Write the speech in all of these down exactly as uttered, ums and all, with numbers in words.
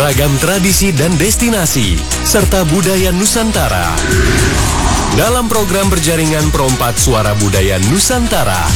beragam tradisi dan destinasi, serta budaya Nusantara. Dalam program berjaringan Perompat Suara Budaya Nusantara.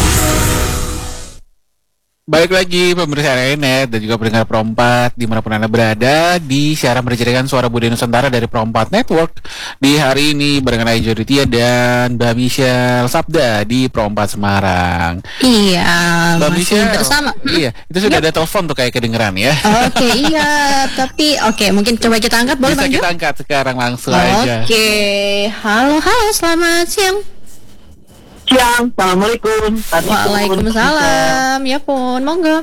Balik lagi pemirsa R N Net dan juga pendengar Perompat dimanapun Anda berada di siaran berjaringan Suara Budaya Nusantara dari Perompat Network. Di hari ini barengan Ayu Joditia dan Mbak Michelle Sabda di Perompat Semarang. Iya, Mbak masih Michelle bersama. Iya, itu sudah ada telepon tuh kayak kedengeran ya. Oke, iya, tapi oke, mungkin coba kita angkat, boleh Bisa Bang Jo? kita angkat sekarang langsung aja. Oke, halo, halo, selamat siang. Siang, assalamualaikum. Waalaikumsalam. Ya pun, monggo.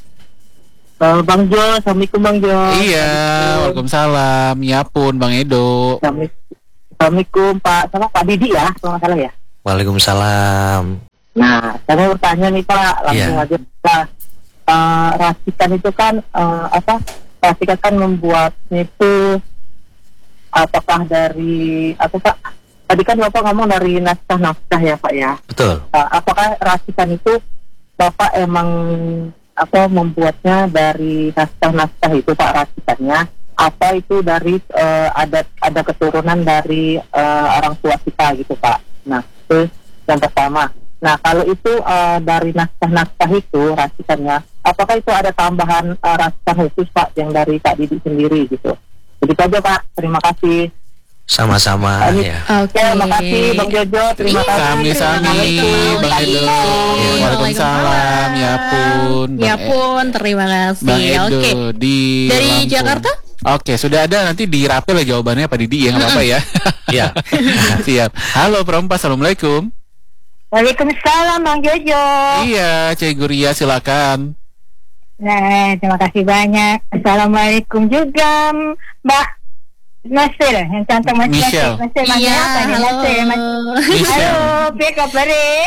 Uh, Bang Jo, assalamualaikum Bang Jo. Iya, waalaikumsalam. Ya pun, Bang Edo. Assalamualaikum Pak, sama Pak Didi ya, kalau nggak salah ya. Waalaikumsalam. Nah, saya mau bertanya nih Pak, langsung Iya. aja Pak. Uh, racikan itu kan uh, apa? Racikan kan membuatnya itu apakah dari apa Pak? Tadi kan Bapak ngomong dari naskah-naskah ya Pak ya. Betul. Uh, apakah racikan itu Bapak emang apa membuatnya dari naskah-naskah itu Pak racikannya? Apa itu dari uh, ada ada keturunan dari uh, orang tua kita gitu Pak? Nah itu yang pertama. Nah kalau itu uh, dari naskah-naskah itu racikannya, apakah itu ada tambahan uh, racikan khusus Pak yang dari Kak Didi sendiri gitu? Begitu aja Pak. Terima kasih. Sama-sama Ini- ya. Oke. Terima kasih Bang Jojo. Terima Iya, kasih. Sami-sami, Assalamualaikum. Bang Edo. Iya. Waalaikumsalam. Ya pun, Bang Ya E- pun, terima kasih. Bang Edo Oke. di Dari Lampung. Jakarta? Oke, sudah ada, nanti dirapel ya jawabannya Pak Didi ya, nggak apa-apa ya. Iya. Siap. Halo Perompat, assalamualaikum. Waalaikumsalam Bang Jojo. Iya, Cik Guria silakan. Nah, terima kasih banyak. Assalamualaikum juga Mbak Nasir, yang cantik Mas Michelle. Nasir, Mas Iya, apa nih halo. Nasir? Mas. Michelle. Halo, piye kabar?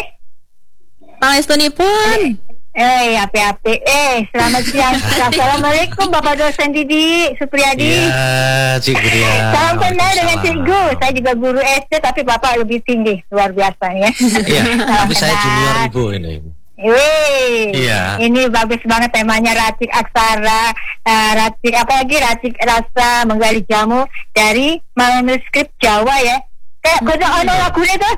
Pangestunipun. Eh, api-api. Eh, selamat siang. Assalamualaikum Bapak dosen Didi Supriyadi. Iya, Cik Guria. Salam kenal dengan Waalaikumsalam. Cikgu. Saya juga guru S D, tapi Bapak lebih tinggi, luar biasa ya. Iya, tapi saya kenal. junior Ibu ini. Wih, Iya. ini bagus banget temanya racik aksara, uh, racik apa lagi racik rasa menggali jamu dari manuskrip Jawa ya. Kayak kode ono lagunya tuh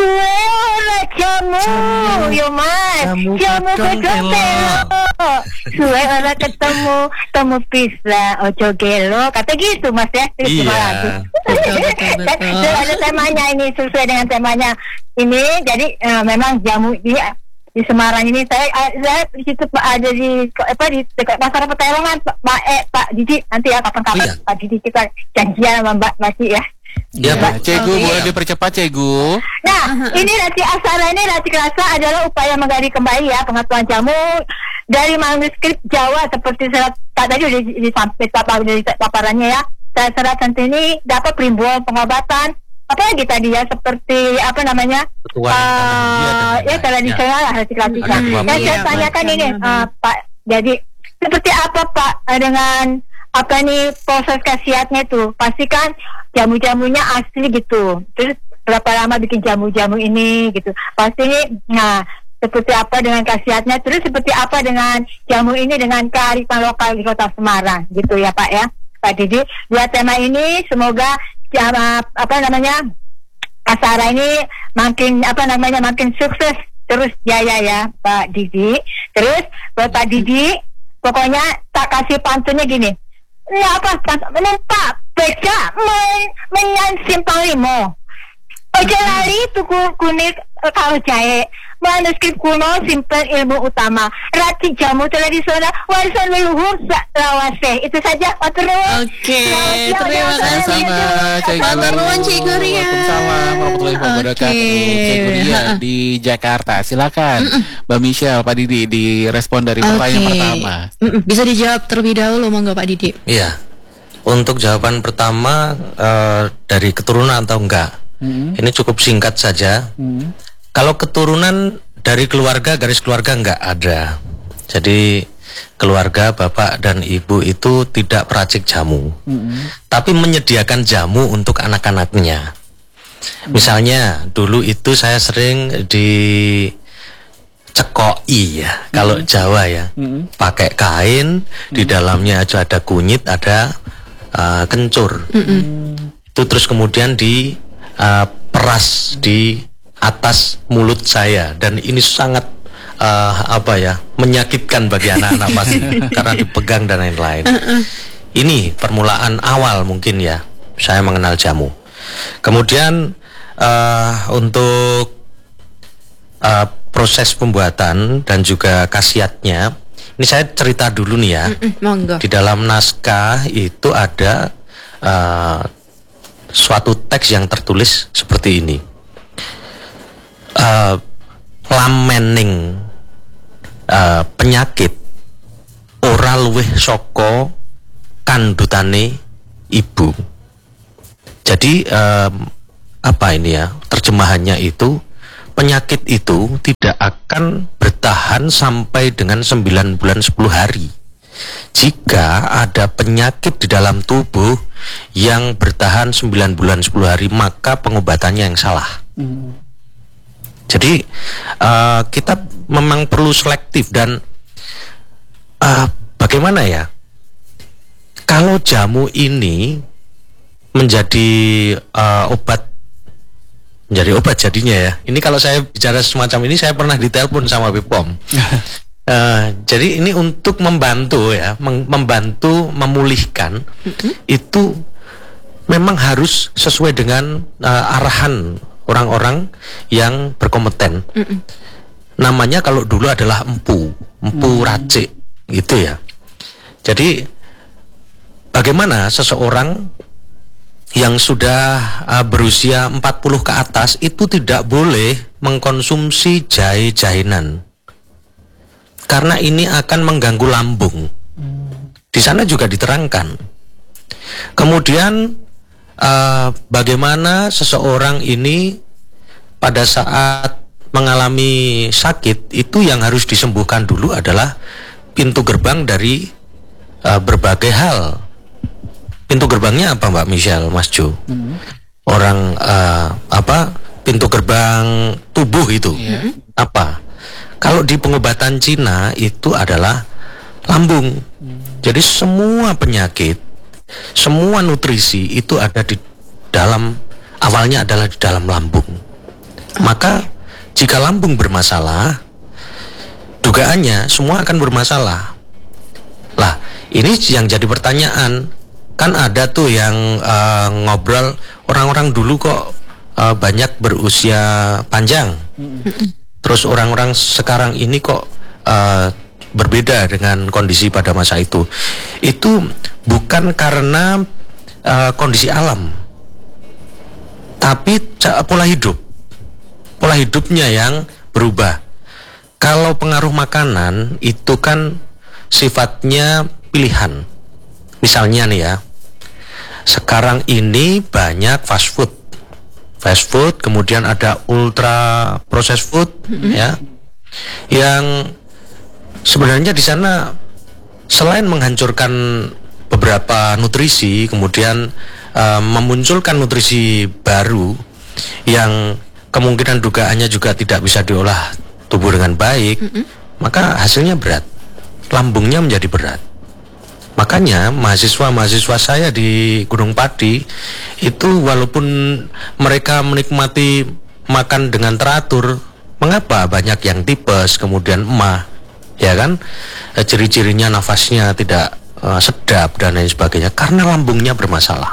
suara jamu, yo mas, Jamu jamu godong godong telo. telo, suara ketemu, temu pisah, ojo gelo, kata gitu mas ya. Terus Iya. gimana tuh? Betul, betul, betul. Dan ada temanya ini sesuai dengan temanya ini, jadi eh, memang jamu dia di Semarang ini saya eh, saya di situ Pak, ada di apa di dekat pasar Petelongan Pak Pak, eh, Pak Didi nanti ya kapan-kapan Oh, iya. Pak Didi kita janjian sama Mbak Masi ya. Iya, Ya, Pak. Cegu Oke. boleh dipercepat Cegu. Nah, ini racik aksara ini racik rasa adalah upaya menggali kembali ya pengetahuan jamu dari manuskrip Jawa seperti serat tadi udah disampaikan dari paparannya ya. Serat centini dapat perimbuan pengobatan. Apa lagi tadi ya seperti apa namanya? Ketua yang Uh, tanam dia ya tradisional lah racik racik. Ada dua Dan saya Iya, tanyakan Pak. ini uh, Pak. Jadi seperti apa Pak eh, dengan apa nih proses khasiatnya tuh? Pastikan jamu-jamunya asli gitu. Terus berapa lama bikin jamu-jamu ini gitu? Pasti ini, nah seperti apa dengan khasiatnya? Terus seperti apa dengan jamu ini dengan kearifan lokal di Kota Semarang gitu ya Pak ya? Pak Didi, dua tema ini semoga ya, apa namanya acara ini makin apa namanya makin sukses terus jaya ya Pak Didi. Terus buat Pak Didi, pokoknya tak kasih pantunnya gini. Ini apa pantun? Pak beca men menyan simpang limo. Ojo lali tuku kuning eh, kalau jahe. Manuskrip kuno simpen ilmu utama. Racik jamu tradisional warisan leluhur sak lawase. Itu saja Pak Terus. Oke, Selamat siang, terima selamat kasih. Sama-sama, Cik Selamat Guru. malam, Cik Guria. Waalaikumsalam warahmatullahi wabarakatuh. Oke. Cik Guria di Jakarta. Silakan, Mbak Michelle, Pak Didi direspon dari pertanyaan Oke. pertama. Mm-mm, bisa dijawab terlebih dahulu, monggo Pak Didi. Iya. Untuk jawaban pertama eh, dari keturunan atau enggak, Hmm. ini cukup singkat saja. Hmm. Kalau keturunan dari keluarga, garis keluarga enggak ada. Jadi keluarga bapak dan ibu itu tidak peracik jamu, Hmm. tapi menyediakan jamu untuk anak-anaknya. Misalnya dulu itu saya sering di cekoi ya, kalau Jawa ya, Mm-mm. pakai kain, di dalamnya aja ada kunyit, ada uh, kencur. Itu terus kemudian di uh, peras di atas mulut saya, dan ini sangat uh, apa ya, menyakitkan bagi anak-anak pasti karena dipegang dan lain-lain. Ini permulaan awal mungkin ya saya mengenal jamu. Kemudian uh, untuk uh, proses pembuatan dan juga khasiatnya, ini saya cerita dulu nih ya. Mm-mm, monggo. Di dalam naskah itu ada uh, suatu teks yang tertulis seperti ini. Uh, lamening uh, penyakit ora luwih saka kandutane ibu. Jadi um, apa ini ya, terjemahannya itu, penyakit itu tidak akan bertahan sampai dengan sembilan bulan sepuluh hari. Jika ada penyakit di dalam tubuh yang bertahan sembilan bulan sepuluh hari, maka pengobatannya yang salah. Hmm. Jadi uh, kita memang perlu selektif. Dan uh, bagaimana ya, kalau jamu ini menjadi uh, obat, menjadi obat jadinya ya. Ini kalau saya bicara semacam ini, saya pernah ditelepon sama B P O M. uh, jadi ini untuk membantu ya, membantu memulihkan. Mm-hmm. Itu memang harus sesuai dengan uh, arahan orang-orang yang berkompeten. Mm-mm. Namanya kalau dulu adalah empu, empu mm. racik gitu ya. Jadi bagaimana seseorang yang sudah uh, berusia empat puluh ke atas itu tidak boleh mengkonsumsi jahe-jahenan, karena ini akan mengganggu lambung. Mm. Di sana juga diterangkan. Kemudian Uh, bagaimana seseorang ini pada saat mengalami sakit itu yang harus disembuhkan dulu adalah pintu gerbang dari uh, berbagai hal. Pintu gerbangnya apa Mbak Michelle, Mas Jo? Hmm. Orang uh, apa? Pintu gerbang tubuh itu yeah. Apa? Kalau di pengobatan Cina itu adalah lambung. Hmm. Jadi semua penyakit, semua nutrisi itu ada di dalam, awalnya adalah di dalam lambung. Maka jika lambung bermasalah, dugaannya semua akan bermasalah. Lah, ini yang jadi pertanyaan. Kan ada tuh yang uh, ngobrol, orang-orang dulu kok uh, banyak berusia panjang. Terus orang-orang sekarang ini kok uh, berbeda dengan kondisi pada masa itu. Itu bukan karena uh, kondisi alam, tapi pola hidup. Pola hidupnya yang berubah. Kalau pengaruh makanan itu kan sifatnya pilihan. Misalnya nih ya, sekarang ini banyak fast food. Fast food, kemudian ada ultra processed food, mm-hmm. ya, yang sebenarnya di sana selain menghancurkan beberapa nutrisi, kemudian uh, memunculkan nutrisi baru yang kemungkinan dugaannya juga tidak bisa diolah tubuh dengan baik, mm-hmm. maka hasilnya berat, lambungnya menjadi berat. Makanya mahasiswa-mahasiswa saya di Gunung Pati itu walaupun mereka menikmati makan dengan teratur, mengapa banyak yang tipes, kemudian emah, ya kan? Ciri-cirinya nafasnya tidak uh, sedap dan lain sebagainya, karena lambungnya bermasalah.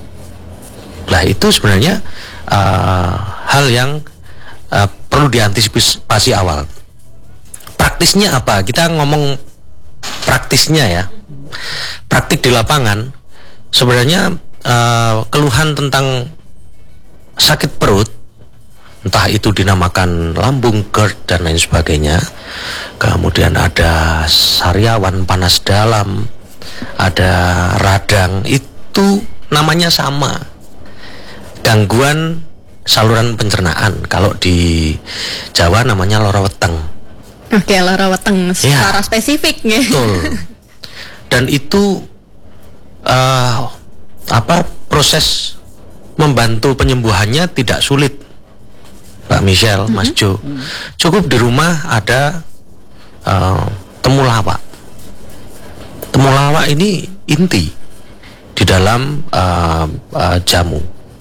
Lah itu sebenarnya uh, hal yang uh, perlu diantisipasi awal. Praktisnya apa? Kita ngomong praktisnya ya. Praktik di lapangan, sebenarnya uh, keluhan tentang sakit perut, entah itu dinamakan lambung, GERD dan lain sebagainya. Kemudian ada sariawan, panas dalam, ada radang, itu namanya sama, gangguan saluran pencernaan. Kalau di Jawa namanya lara weteng. Oke, lara weteng secara ya, spesifik ya. Betul. Dan itu uh, apa proses membantu penyembuhannya tidak sulit. Mbak Michelle, mm-hmm. Mas Jo, mm-hmm. cukup di rumah ada uh, temulawak. Temulawak ini inti di dalam uh, uh, jamu.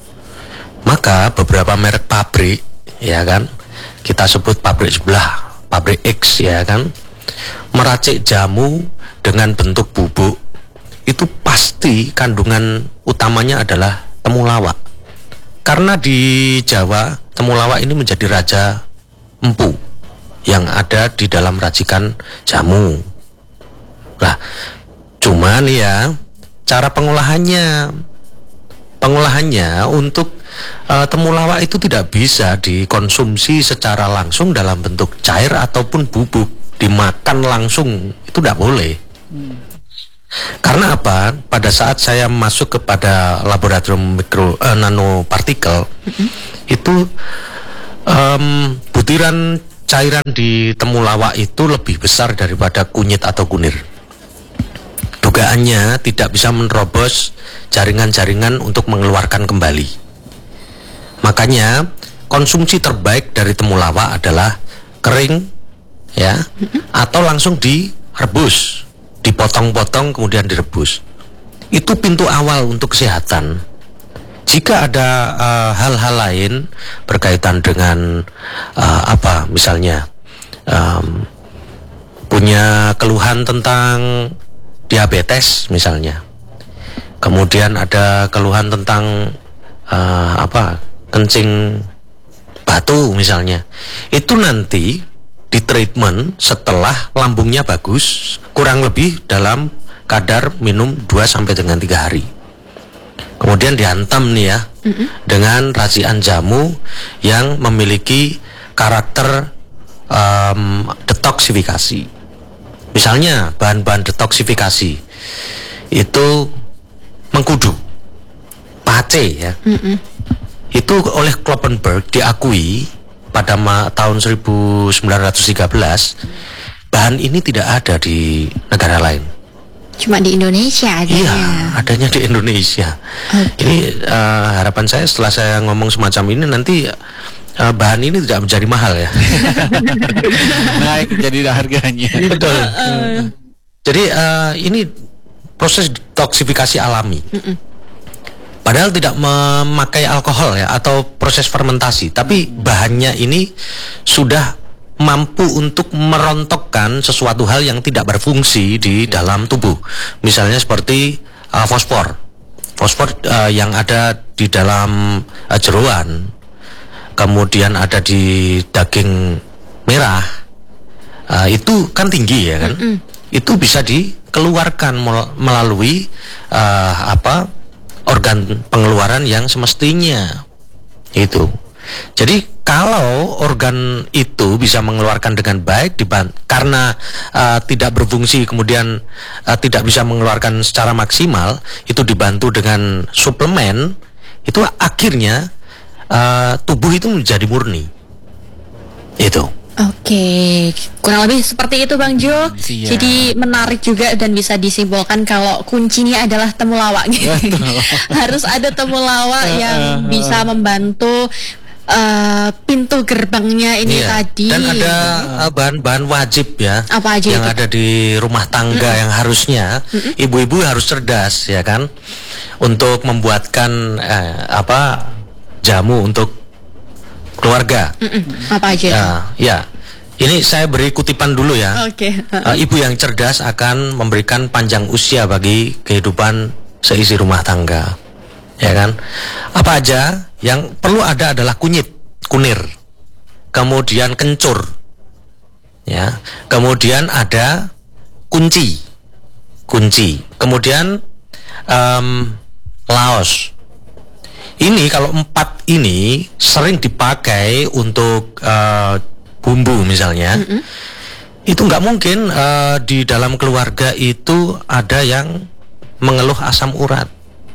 Maka beberapa merek pabrik, ya kan, kita sebut pabrik sebelah, pabrik X, ya kan, meracik jamu dengan bentuk bubuk, itu pasti kandungan utamanya adalah temulawak. Karena di Jawa temulawak ini menjadi raja empu yang ada di dalam racikan jamu. Nah, cuman ya cara pengolahannya, pengolahannya untuk uh, temulawak itu tidak bisa dikonsumsi secara langsung dalam bentuk cair ataupun bubuk, dimakan langsung itu tidak boleh. Hmm. Karena apa? Pada saat saya masuk kepada laboratorium mikro eh, nanopartikel, mm-hmm. itu um, butiran cairan di temulawak itu lebih besar daripada kunyit atau kunir. Dugaannya tidak bisa menerobos jaringan-jaringan untuk mengeluarkan kembali. Makanya konsumsi terbaik dari temulawak adalah kering, ya, mm-hmm. atau langsung direbus. Dipotong-potong kemudian direbus. Itu pintu awal untuk kesehatan. Jika ada uh, hal-hal lain berkaitan dengan uh, apa misalnya um, punya keluhan tentang diabetes misalnya, kemudian ada keluhan tentang uh, apa kencing batu misalnya, itu nanti di treatment setelah lambungnya bagus, kurang lebih dalam kadar minum dua sampai dengan tiga hari. Kemudian dihantam nih ya, mm-hmm. dengan racikan jamu yang memiliki karakter um, detoksifikasi. Misalnya bahan-bahan detoksifikasi itu mengkudu, pace ya. Mm-hmm. Itu oleh Kloppenberg diakui pada ma- tahun seribu sembilan ratus tiga belas, bahan ini tidak ada di negara lain. Cuma di Indonesia adanya. Iya, adanya di Indonesia. Okay. Ini uh, harapan saya setelah saya ngomong semacam ini nanti uh, bahan ini tidak menjadi mahal ya. Naik jadi harganya. Betul. Uh. Jadi uh, ini proses detoksifikasi alami. Mm-mm. Padahal tidak memakai alkohol ya atau proses fermentasi, tapi bahannya ini sudah mampu untuk merontokkan sesuatu hal yang tidak berfungsi di dalam tubuh. Misalnya seperti uh, fosfor, fosfor uh, yang ada di dalam uh, jeroan, kemudian ada di daging merah, uh, itu kan tinggi ya kan? Mm-mm. Itu bisa dikeluarkan melalui uh, apa? organ pengeluaran yang semestinya itu. Jadi kalau organ itu bisa mengeluarkan dengan baik diban- karena uh, tidak berfungsi kemudian uh, tidak bisa mengeluarkan secara maksimal, itu dibantu dengan suplemen, itu akhirnya uh, tubuh itu menjadi murni. Itu. Oke, kurang lebih seperti itu Bang Jo. Siap. Jadi menarik juga dan bisa disimpulkan kalau kuncinya adalah temulawak. Harus ada temulawak yang bisa membantu uh, pintu gerbangnya ini iya. tadi. Dan ada uh, bahan-bahan wajib ya. Apa aja yang itu? ada di rumah tangga mm-hmm. yang harusnya mm-hmm. ibu-ibu harus cerdas ya kan, untuk membuatkan eh, apa jamu untuk keluarga. Mm-mm. Apa aja? Ya, ya. Ini saya beri kutipan dulu ya. Oke. Okay. Uh, ibu yang cerdas akan memberikan panjang usia bagi kehidupan seisi rumah tangga. Ya kan? Apa aja yang perlu ada adalah kunyit, kunir. Kemudian kencur. Ya. Kemudian ada kunci. Kunci. Kemudian um, laos. Ini kalau empat ini sering dipakai untuk uh, bumbu misalnya, mm-hmm. itu nggak mungkin uh, di dalam keluarga itu ada yang mengeluh asam urat.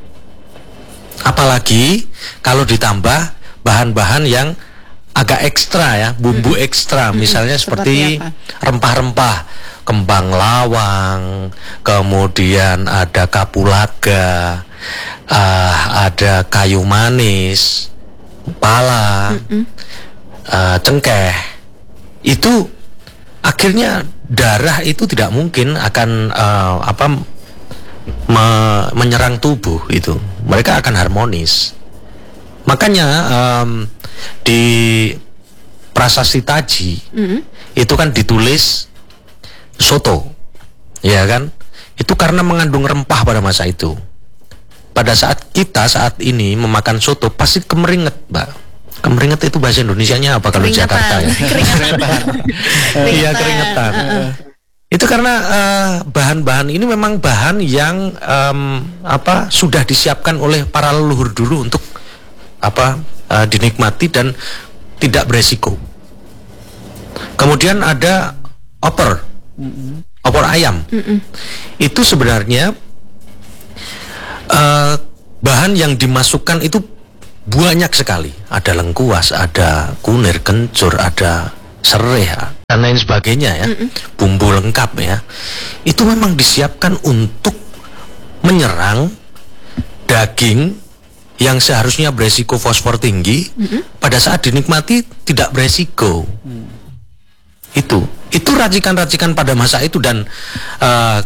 Apalagi kalau ditambah bahan-bahan yang agak ekstra ya, bumbu mm-hmm. ekstra, misalnya mm-hmm. seperti, seperti rempah-rempah, kembang lawang, kemudian ada kapulaga, uh, ada kayu manis, pala, mm-hmm. uh, cengkeh, itu akhirnya darah itu tidak mungkin akan uh, apa me menyerang tubuh itu. Mereka akan harmonis. Makanya um, di Prasasti Taji mm-hmm. itu kan ditulis soto, ya kan? Itu karena mengandung rempah pada masa itu. Pada saat kita saat ini memakan soto pasti kemeringet, Mbak. Kemeringet itu bahasa Indonesianya apa kalau Jakarta ya? Keringetan. Iya, keringetan. Uh-uh. Itu karena uh, bahan-bahan ini memang bahan yang um, apa sudah disiapkan oleh para leluhur dulu untuk apa uh, dinikmati dan tidak beresiko. Kemudian ada opor, mm-mm. opor ayam. Mm-mm. Itu sebenarnya uh, bahan yang dimasukkan itu banyak sekali. Ada lengkuas, ada kunir, kencur, ada serai dan lain sebagainya ya. Mm-mm. Bumbu lengkap ya. Itu memang disiapkan untuk menyerang daging yang seharusnya beresiko fosfor tinggi, mm-hmm. pada saat dinikmati tidak beresiko. Mm. Itu, itu racikan-racikan pada masa itu dan uh,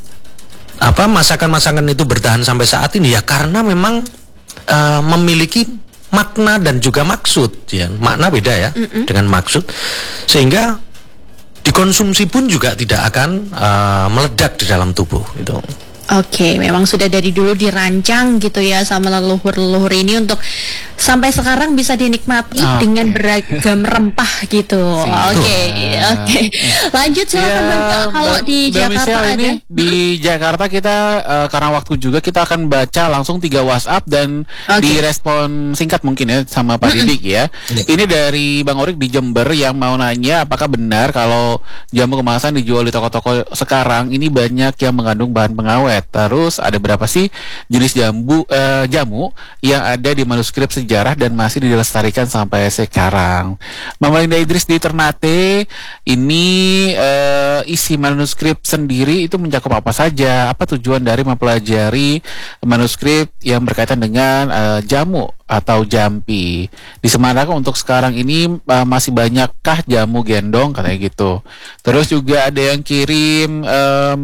apa masakan-masakan itu bertahan sampai saat ini ya karena memang uh, memiliki makna dan juga maksud, ya makna beda ya mm-hmm. dengan maksud, sehingga dikonsumsi pun juga tidak akan uh, meledak di dalam tubuh itu. Oke, memang sudah dari dulu dirancang gitu ya sama leluhur-leluhur ini untuk sampai sekarang bisa dinikmati okay. dengan beragam rempah gitu. Oke, oke. Lanjut silakan ya, Bang. Kalau di Jakarta ada ini, di Jakarta kita uh, karena waktu juga kita akan baca langsung tiga WhatsApp dan okay. direspon singkat mungkin ya sama Pak Didik ya. Ini dari Bang Orik di Jember yang mau nanya apakah benar kalau jamu kemasan dijual di toko-toko sekarang ini banyak yang mengandung bahan pengawet. Terus ada berapa sih jenis jambu eh, jamu yang ada di manuskrip sejarah dan masih dilestarikan sampai sekarang? Mama Linda Idris di Ternate, ini eh, isi manuskrip sendiri itu mencakup apa saja? Apa tujuan dari mempelajari manuskrip yang berkaitan dengan eh, jamu atau jampi? Di Semarang untuk sekarang ini uh, masih banyakkah jamu gendong katanya gitu. Terus juga ada yang kirim um,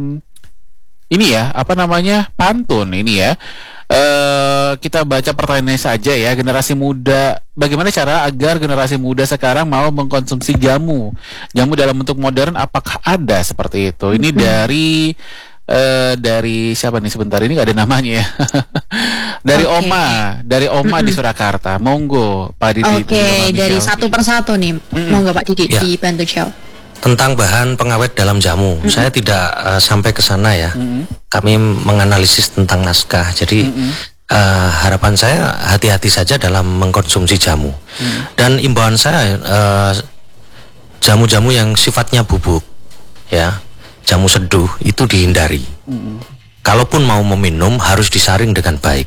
ini ya, apa namanya, pantun ini ya. Uh, kita baca pertanyaannya saja ya. Generasi muda, bagaimana cara agar generasi muda sekarang mau mengkonsumsi jamu? Jamu dalam bentuk modern apakah ada seperti itu? Ini dari uh, dari siapa nih sebentar, ini nggak ada namanya ya. Dari okay. Oma, dari Oma mm-hmm. di Surakarta. Monggo Pak Didi. Oke, okay, dari satu persatu nih. Mm-hmm. Monggo Pak Didi ya. dibantu jawab. Tentang bahan pengawet dalam jamu, mm-hmm. saya tidak uh, sampai ke sana ya. Mm-hmm. Kami menganalisis tentang naskah, jadi mm-hmm. uh, harapan saya hati-hati saja dalam mengkonsumsi jamu. Mm-hmm. Dan imbauan saya uh, jamu-jamu yang sifatnya bubuk, ya, jamu seduh itu dihindari. Mm-hmm. Kalaupun mau meminum harus disaring dengan baik.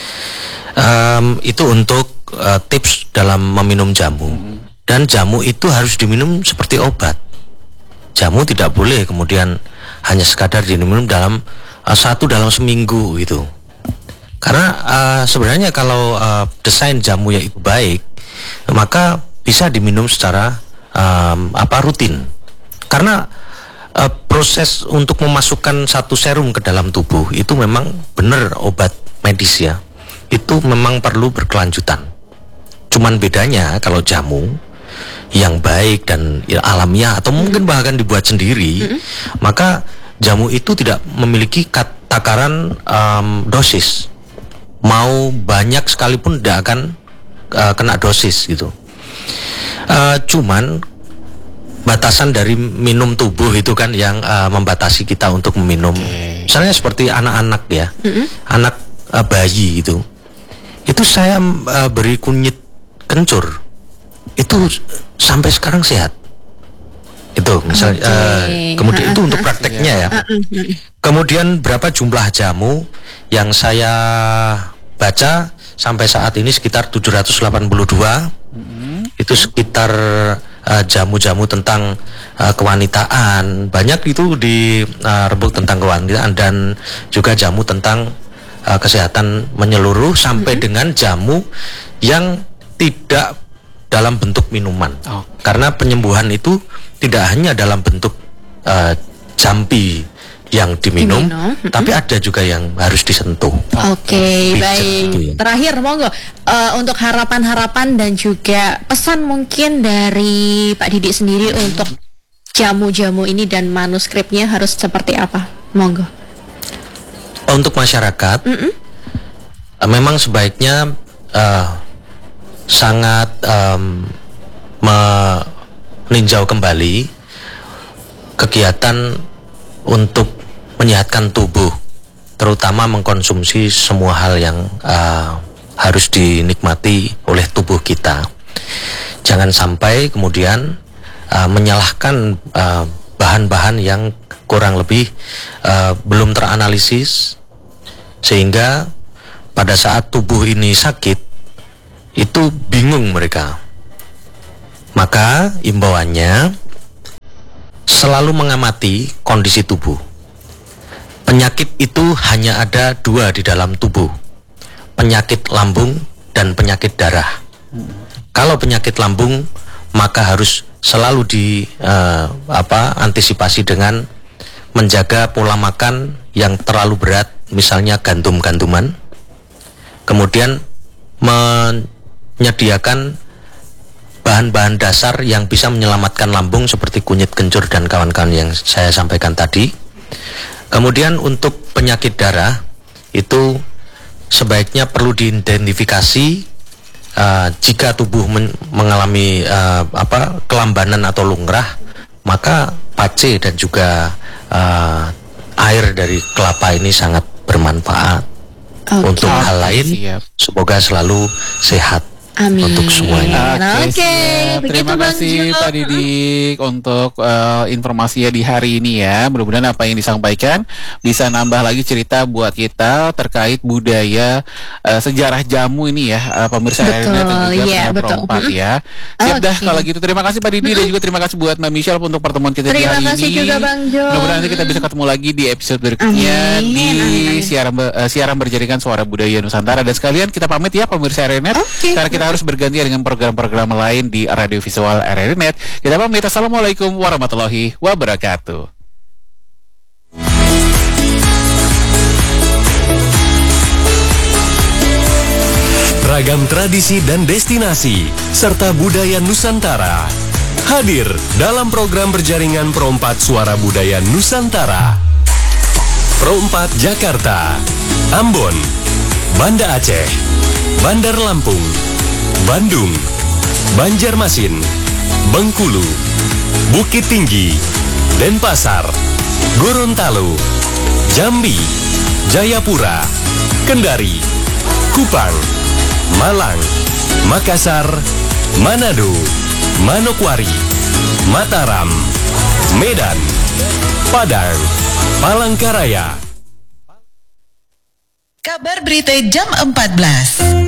Um, itu untuk uh, tips dalam meminum jamu. Mm-hmm. Dan jamu itu harus diminum seperti obat. Jamu tidak boleh kemudian hanya sekadar diminum dalam uh, satu dalam seminggu gitu. Karena uh, sebenarnya kalau uh, desain jamu yang itu baik, maka bisa diminum secara um, apa rutin. Karena uh, proses untuk memasukkan satu serum ke dalam tubuh itu memang benar obat medis ya. Itu memang perlu berkelanjutan. Cuman bedanya kalau jamu yang baik dan ya, alamiah atau mungkin bahkan dibuat sendiri, mm-hmm. maka jamu itu tidak memiliki takaran um, dosis. Mau banyak sekalipun tidak akan uh, kena dosis gitu. Uh, cuman batasan dari minum tubuh itu kan yang uh, membatasi kita untuk meminum. Okay. Misalnya seperti anak-anak ya, mm-hmm. anak uh, bayi itu, itu saya uh, beri kunyit kencur. Itu sampai sekarang sehat. Itu misalnya okay. uh, kemudian itu untuk prakteknya ya. Kemudian berapa jumlah jamu yang saya baca sampai saat ini sekitar tujuh ratus delapan puluh dua. Mm-hmm. Itu sekitar uh, jamu-jamu tentang uh, kewanitaan. Banyak itu di uh, rebuk tentang kewanitaan dan juga jamu tentang uh, kesehatan menyeluruh sampai mm-hmm. dengan jamu yang tidak dalam bentuk minuman. Oh. Karena penyembuhan itu tidak hanya dalam bentuk uh, jampi yang diminum, diminum. Tapi ada juga yang harus disentuh. Oke, okay, baik. Terakhir, monggo uh, untuk harapan-harapan dan juga pesan mungkin dari Pak Didi sendiri untuk jamu-jamu ini dan manuskripnya harus seperti apa? Monggo. Untuk masyarakat, mm-mm. uh, memang sebaiknya uh, sangat um, meninjau kembali kegiatan untuk menyehatkan tubuh, terutama mengkonsumsi semua hal yang uh, harus dinikmati oleh tubuh kita. Jangan sampai kemudian uh, menyalahkan uh, bahan-bahan yang kurang lebih uh, belum teranalisis, sehingga pada saat tubuh ini sakit itu bingung mereka. Maka imbauannya selalu mengamati kondisi tubuh. Penyakit itu hanya ada dua di dalam tubuh, penyakit lambung dan penyakit darah. Kalau penyakit lambung, maka harus selalu di uh, apa antisipasi dengan menjaga pola makan yang terlalu berat, misalnya gandum-ganduman. Kemudian menyediakan bahan-bahan dasar yang bisa menyelamatkan lambung seperti kunyit kencur dan kawan-kawan yang saya sampaikan tadi. Kemudian untuk penyakit darah itu sebaiknya perlu diidentifikasi uh, jika tubuh men- mengalami uh, apa kelambanan atau lungrah, maka pace dan juga uh, air dari kelapa ini sangat bermanfaat. Okay. Untuk hal lain, siap. Semoga selalu sehat. Amin. Untuk semuanya. Oke, okay. Terima kasih Pak Didik untuk uh, informasinya di hari ini ya. Mudah-mudahan apa yang disampaikan bisa nambah lagi cerita buat kita terkait budaya uh, sejarah jamu ini ya, uh, pemirsa betul, dan juga yeah, perempat ya. Siap okay. dah kalau gitu. Terima kasih Pak Didik dan juga terima kasih buat Mbak Michelle untuk pertemuan kita terima di hari ini. Terima kasih juga Bang Jo. Mudah-mudahan nanti kita bisa ketemu lagi di episode berikutnya amin, di amin. siaran uh, siaran berjaringan Suara Budaya Nusantara. Dan sekalian kita pamit ya pemirsa R R Net okay. karena kita harus bergantian dengan program-program lain di Radio Visual R R Net. Kita pamit. Assalamualaikum warahmatullahi wabarakatuh. Ragam tradisi dan destinasi serta budaya Nusantara hadir dalam program berjaringan Pro empat Suara Budaya Nusantara. Pro empat Jakarta, Ambon, Banda Aceh, Bandar Lampung, Bandung, Banjarmasin, Bengkulu, Bukit Tinggi, Denpasar, Gorontalo, Jambi, Jayapura, Kendari, Kupang, Malang, Makassar, Manado, Manokwari, Mataram, Medan, Padang, Palangkaraya. Kabar berita jam empat belas.